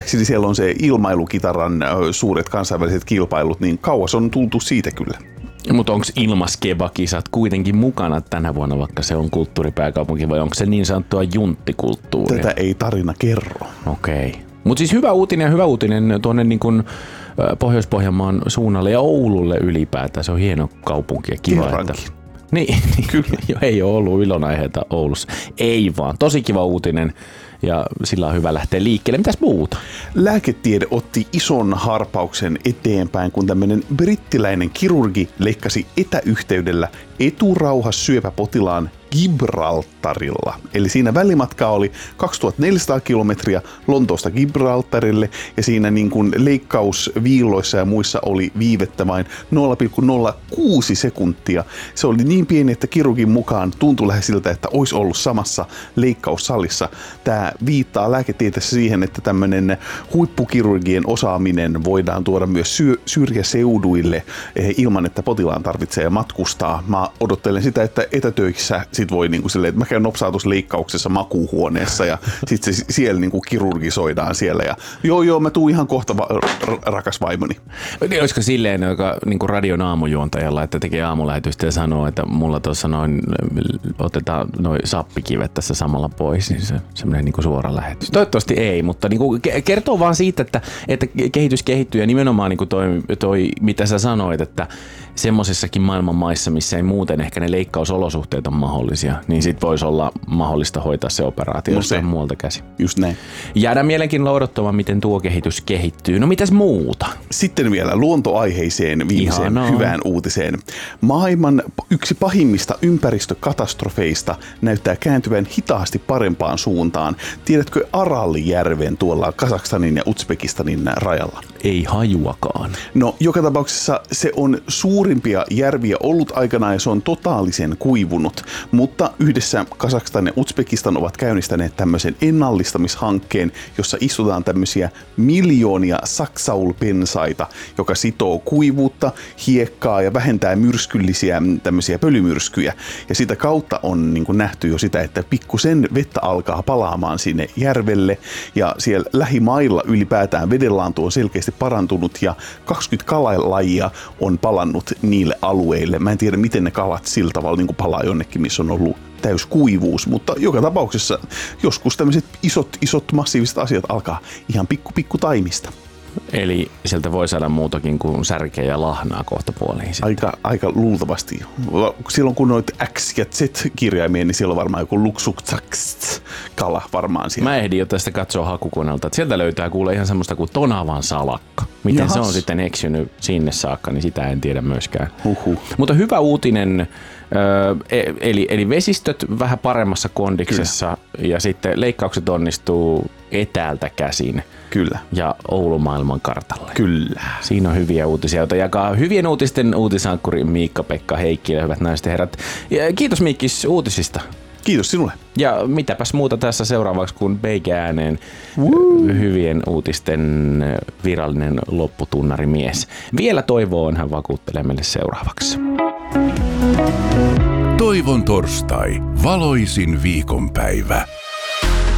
muistaakseni siellä on se ilmailukitaran suuret kansainväliset kilpailut, niin kauas on tultu siitä kyllä. Mutta onko ilmaskeba-kisat kuitenkin mukana tänä vuonna, vaikka se on kulttuuripääkaupunki, vai onko se niin sanottua junttikulttuuria? Tätä ei tarina kerro. Okei. Mutta siis hyvä uutinen tuonne niin kuin Pohjois-Pohjanmaan suunnalle ja Oululle ylipäätään. Se on hieno kaupunki ja kiva. Kerrankin. Niin, kyllä. Ei ole ollut ilonaiheita Oulussa. Ei vaan. Tosi kiva uutinen ja sillä on hyvä lähteä liikkeelle. Mitäs muuta? Lääketiede otti ison harpauksen eteenpäin, kun tämmöinen brittiläinen kirurgi leikkasi etäyhteydellä eturauhassyöpäpotilaan Gibraltarilla. Eli siinä välimatka oli 2400 kilometriä Lontoosta Gibraltarille ja siinä niin kuin leikkausviiloissa ja muissa oli viivettä vain 0,06 sekuntia. Se oli niin pieni, että kirurgin mukaan tuntui lähes siltä, että olisi ollut samassa leikkaussalissa. Tämä viittaa lääketieteessä siihen, että tämmöinen huippukirurgien osaaminen voidaan tuoda myös syrjäseuduille ilman, että potilaan tarvitsee matkustaa. Mä odottelen sitä, että etätöissä sit voi niinku silleen, että mä käyn nopsautusleikkauksessa makuuhuoneessa ja sit se siellä niinku kirurgisoidaan siellä ja joo, mä tuun ihan kohta rakas vaimoni. Olisiko silleen joka niinku radion aamujuontajalla, että tekee aamulähetystä ja sanoo, että mulla tuossa noin otetaan noin sappikivet tässä samalla pois, niin se semmoinen niinku suora lähetys. Toivottavasti ei, mutta niinku kertoo vaan siitä, että kehitys kehittyy ja nimenomaan niinku toi mitä sä sanoit, että semmoisissakin maailman maissa, missä ei muuten ehkä ne leikkausolosuhteet on mahdollisia, niin sit voisi olla mahdollista hoitaa se operaatio jostain muualta käsin. Just näin. Jäädään mielenkiinnolla odottamaan, miten tuo kehitys kehittyy. No mitäs muuta? Sitten vielä luontoaiheiseen viimeiseen hyvään uutiseen. Maailman yksi pahimmista ympäristökatastrofeista näyttää kääntyvän hitaasti parempaan suuntaan. Tiedätkö Aralijärven tuolla Kazakstanin ja Uzbekistanin rajalla? Ei hajuakaan. No, joka tapauksessa se on suurimpia järviä ollut aikanaan ja se on totaalisen kuivunut, mutta yhdessä Kazakstan ja Uzbekistan ovat käynnistäneet tämmöisen ennallistamishankkeen, jossa istutaan tämmöisiä miljoonia saksaulpensaita, joka sitoo kuivuutta, hiekkaa ja vähentää myrskyllisiä tämmöisiä pölymyrskyjä. Ja sitä kautta on niin kuin nähty jo sitä, että pikkusen vettä alkaa palaamaan sinne järvelle ja siellä lähimailla ylipäätään vedenlaantu on selkeästi parantunut ja 20 kalalajia on palannut niille alueille. Mä en tiedä, miten ne kalat sillä tavalla niin kuin palaa jonnekin, missä on ollut täys kuivuus, mutta joka tapauksessa joskus tämmöiset isot massiiviset asiat alkaa ihan pikku taimista. Eli sieltä voi saada muutakin kuin särkeä ja lahnaa kohta puoliin. Aika luultavasti. Silloin kun noit X ja Z-kirjaimia, niin siellä on varmaan joku luksuksaks kala varmaan siellä. Mä ehdin jo tästä katsoa hakukoneelta, että sieltä löytää kuule ihan semmoista kuin Tonavan salakka. Miten se on sitten eksynyt sinne saakka, niin sitä en tiedä myöskään. Mutta hyvä uutinen, eli vesistöt vähän paremmassa kondiksessa. Kyllä. Ja sitten leikkaukset onnistuu etäältä käsin. Kyllä. Ja Oulun maailman kartalle. Kyllä. Siinä on hyviä uutisia, joita jakaa hyvien uutisten uutisankkuri Miikka-Pekka Heikkilä, hyvät naiset ja herrat. Ja kiitos Miikkis uutisista. Kiitos sinulle. Ja mitäpäs muuta tässä seuraavaksi kuin Beikä-ääneen hyvien uutisten virallinen lopputunnarimies. Vielä toivoon hän vakuuttelee meille seuraavaksi. Toivon torstai, valoisin viikonpäivä.